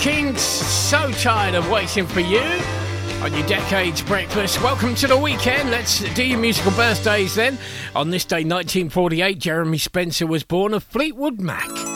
Kings, so tired of waiting for you on your Decades Breakfast. Welcome to the weekend. Let's do your musical birthdays then. On this day, 1948, Jeremy Spencer was born of Fleetwood Mac.